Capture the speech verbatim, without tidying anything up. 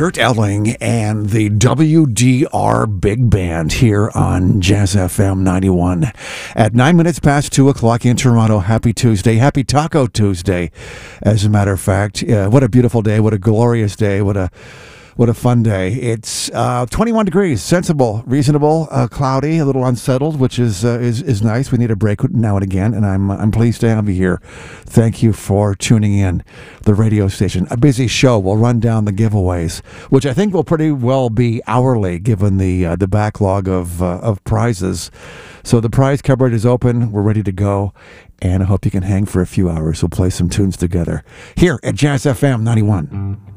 Kurt Elling and the W D R Big Band here on Jazz F M ninety-one. At nine minutes past two o'clock in Toronto, happy Tuesday. Happy Taco Tuesday, as a matter of fact. Uh, what a beautiful day. What a glorious day. What a What a fun day. It's uh, twenty-one degrees, sensible, reasonable, uh, cloudy, a little unsettled, which is, uh, is is nice. We need a break now and again, and I'm I'm pleased to have you here. Thank you for tuning in. The radio station. A busy show. We'll run down the giveaways, which I think will pretty well be hourly, given the uh, the backlog of uh, of prizes. So the prize cupboard is open. We're ready to go, and I hope you can hang for a few hours. We'll play some tunes together here at Jazz F M ninety-one.